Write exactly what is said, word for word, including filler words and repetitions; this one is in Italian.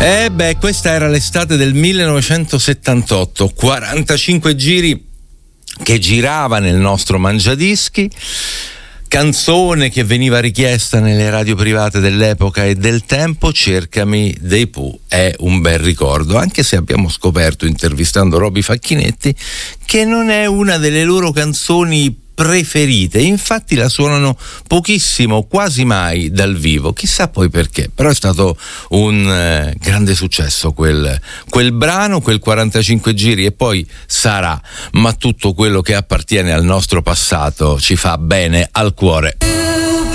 Eh beh, questa era l'estate del millenovecentosettantotto, quarantacinque giri che girava nel nostro mangiadischi, canzone che veniva richiesta nelle radio private dell'epoca e del tempo. Cercami dei Pooh è un bel ricordo, anche se abbiamo scoperto, intervistando Roby Facchinetti, che non è una delle loro canzoni preferite, infatti la suonano pochissimo, quasi mai dal vivo, chissà poi perché, però è stato un eh, grande successo quel, quel brano, quel quarantacinque giri, e poi sarà, ma tutto quello che appartiene al nostro passato ci fa bene al cuore.